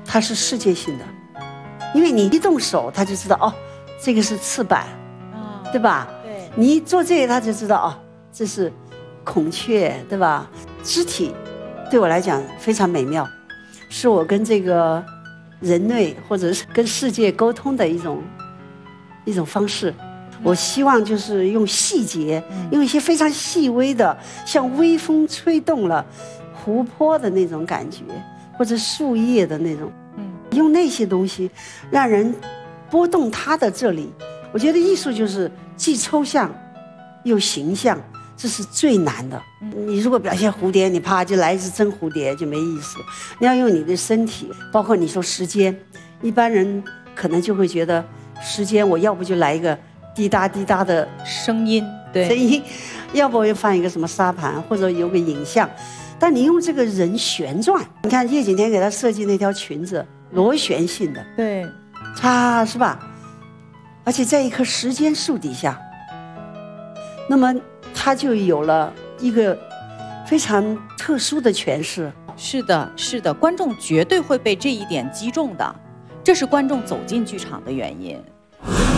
它是世界性的，因为你一动手，他就知道哦，这个是翅膀，对吧？对，你一做这个，他就知道哦，这是孔雀，对吧？肢体对我来讲非常美妙，是我跟这个人类或者是跟世界沟通的一种方式。我希望就是用细节，用一些非常细微的，像微风吹动了湖泊的那种感觉，或者树叶的那种，用那些东西让人拨动他的这里。我觉得艺术就是既抽象又形象，这是最难的。你如果表现蝴蝶，你啪就来一只真蝴蝶就没意思。你要用你的身体，包括你说时间，一般人可能就会觉得时间，我要不就来一个滴答滴答的声音，对， 声音，要不我就放一个什么沙盘，或者有个影像。但你用这个人旋转，你看叶景天给他设计那条裙子，螺旋性的， 对， 它是吧？而且在一棵时间树底下，那么它就有了一个非常特殊的诠释。 是的，是的，观众绝对会被这一点击中的，这是观众走进剧场的原因。